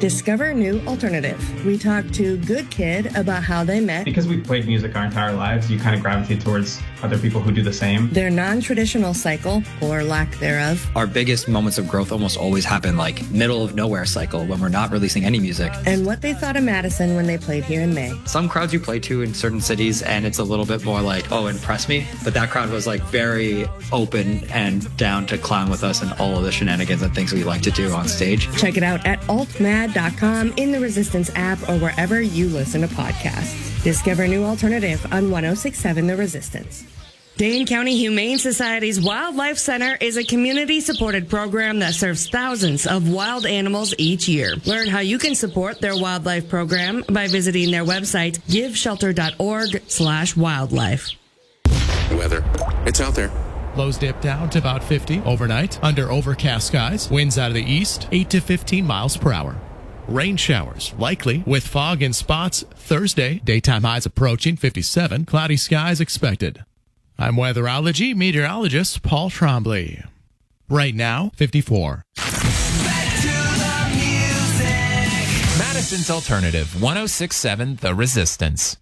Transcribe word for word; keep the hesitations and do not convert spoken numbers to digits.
Discover New Alternative. We talk to Good Kid about how they met. Because we've played music our entire lives, you kind of gravitate towards other people who do the same. Their non-traditional cycle, or lack thereof. Our biggest moments of growth almost always happen like middle of nowhere cycle when we're not releasing any music. And what they thought of Madison when they played here in May. Some crowds you play to in certain cities and it's a little bit more like, oh, impress me. But that crowd was like very open and down to clown with us and all of the shenanigans and things we like to do on stage. Check it out at alt mad dot com, in the Resistance app, or wherever you listen to podcasts. Discover New Alternative on one oh six point seven The Resistance. Dane County Humane Society's Wildlife Center is a community-supported program that serves thousands of wild animals each year. Learn how you can support their wildlife program by visiting their website, giveshelter.org slash wildlife. Weather. It's out there. Lows dip down to about fifty overnight under overcast skies. Winds out of the east, eight to fifteen miles per hour. Rain showers likely with fog in spots Thursday. Daytime highs approaching fifty-seven. Cloudy skies expected. I'm weatherology meteorologist Paul Trombley. Right now, fifty-four. Back to the music. Madison's Alternative, one oh six point seven The Resistance.